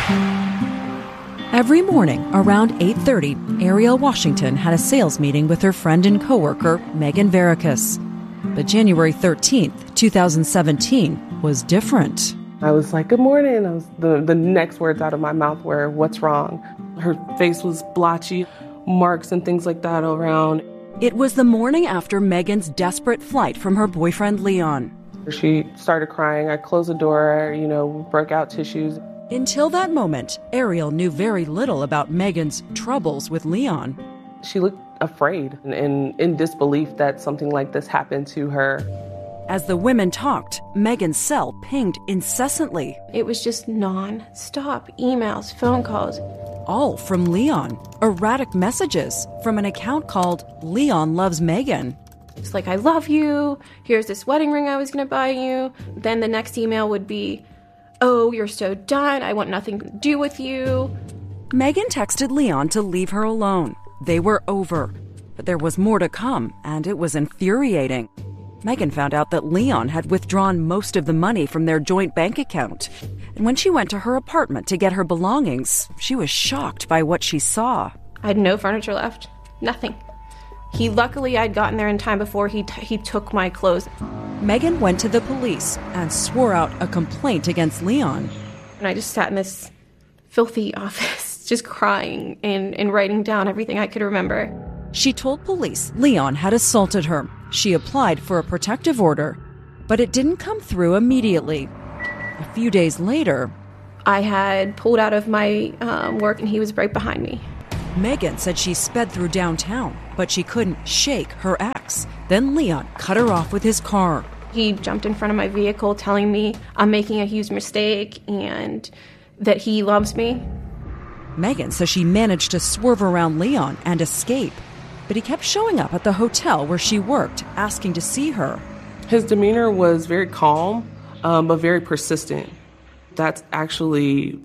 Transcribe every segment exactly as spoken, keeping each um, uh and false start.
Every morning around eight thirty, Ariel Washington had a sales meeting with her friend and coworker, Megan Veracus. But January thirteenth, twenty seventeen was different. I was like, good morning. I was, the, the next words out of my mouth were, what's wrong? Her face was blotchy, marks and things like that around. It was the morning after Megan's desperate flight from her boyfriend, Leon. She started crying. I closed the door, you know, broke out tissues. Until that moment, Ariel knew very little about Megan's troubles with Leon. She looked afraid and in, in disbelief that something like this happened to her. As the women talked, Megan's cell pinged incessantly. It was just non-stop emails, phone calls. All from Leon. Erratic messages from an account called Leon Loves Megan. It's like, I love you. Here's this wedding ring I was going to buy you. Then the next email would be, oh, you're so done. I want nothing to do with you. Megan texted Leon to leave her alone. They were over. But there was more to come, and it was infuriating. Megan found out that Leon had withdrawn most of the money from their joint bank account. And when she went to her apartment to get her belongings, she was shocked by what she saw. I had no furniture left. Nothing. He, luckily, I'd gotten there in time before he t- he took my clothes. Megan went to the police and swore out a complaint against Leon. And I just sat in this filthy office, just crying and, and writing down everything I could remember. She told police Leon had assaulted her. She applied for a protective order, but it didn't come through immediately. A few days later, I had pulled out of my um, work and he was right behind me. Megan said she sped through downtown, but she couldn't shake her ex. Then Leon cut her off with his car. He jumped in front of my vehicle telling me I'm making a huge mistake and that he loves me. Megan says she managed to swerve around Leon and escape, but he kept showing up at the hotel where she worked, asking to see her. His demeanor was very calm, um, but very persistent. That's actually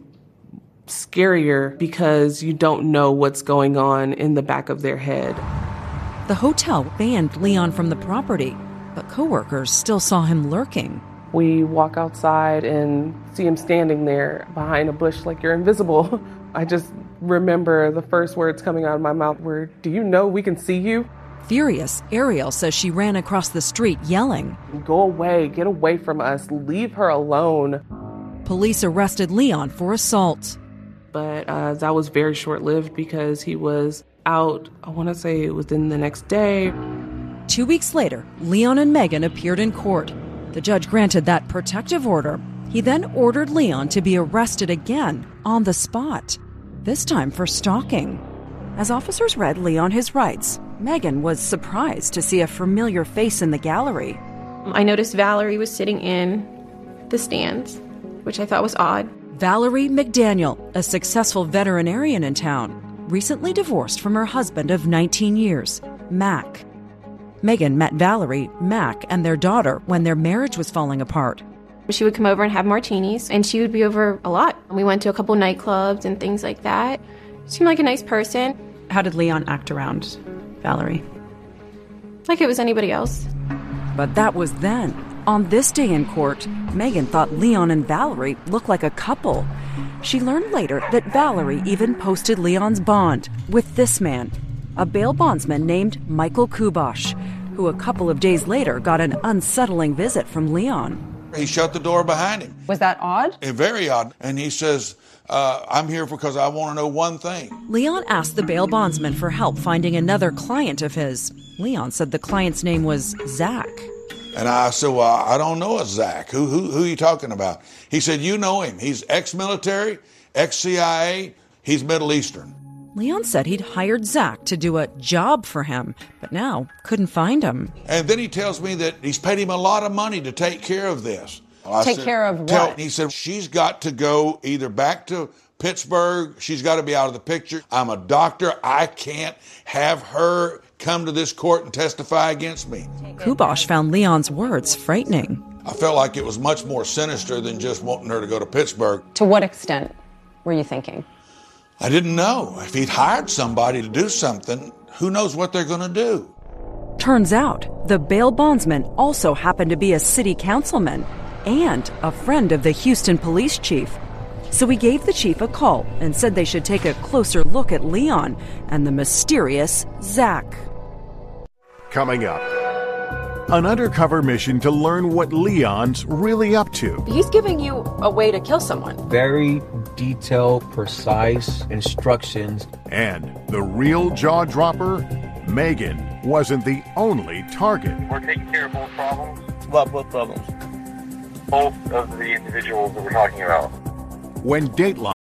scarier because you don't know what's going on in the back of their head. The hotel banned Leon from the property, but coworkers still saw him lurking. We walk outside and see him standing there behind a bush like you're invisible. I just remember the first words coming out of my mouth were, do you know we can see you? Furious, Ariel says she ran across the street yelling, go away, get away from us, leave her alone. Police arrested Leon for assault. But uh, that was very short-lived because he was out, I want to say within the next day. Two weeks later, Leon and Megan appeared in court. The judge granted that protective order. He then ordered Leon to be arrested again on the spot, this time for stalking. As officers read Leon his rights, Megan was surprised to see a familiar face in the gallery. I noticed Valerie was sitting in the stands, which I thought was odd. Valerie McDaniel, a successful veterinarian in town, recently divorced from her husband of nineteen years, Mac. Megan met Valerie, Mac, and their daughter when their marriage was falling apart. She would come over and have martinis, and she would be over a lot. We went to a couple nightclubs and things like that. She seemed like a nice person. How did Leon act around Valerie? Like it was anybody else. But that was then. On this day in court, Megan thought Leon and Valerie looked like a couple. She learned later that Valerie even posted Leon's bond with this man, a bail bondsman named Michael Kubosh, who a couple of days later got an unsettling visit from Leon. He shut the door behind him. Was that odd? Uh, very odd. And he says, uh, I'm here because I want to know one thing. Leon asked the bail bondsman for help finding another client of his. Leon said the client's name was Zach. And I said, well, I don't know a Zach. Who, who, who are you talking about? He said, you know him. He's ex-military, ex-C I A. He's Middle Eastern. Leon said he'd hired Zach to do a job for him, but now couldn't find him. And then he tells me that he's paid him a lot of money to take care of this. Well, take said, care of what? Tell, he said, she's got to go either back to Pittsburgh. She's got to be out of the picture. I'm a doctor. I can't have her come to this court and testify against me. Kubosh found Leon's words frightening. I felt like it was much more sinister than just wanting her to go to Pittsburgh. To what extent were you thinking? I didn't know. If he'd hired somebody to do something, who knows what they're going to do? Turns out the bail bondsman also happened to be a city councilman and a friend of the Houston police chief. So he gave the chief a call and said they should take a closer look at Leon and the mysterious Zach. Coming up, an undercover mission to learn what Leon's really up to. He's giving you a way to kill someone. Very detailed, precise instructions. And the real jaw dropper, Megan wasn't the only target. We're taking care of both problems. What both problems? Both of the individuals that we're talking about. When Dateline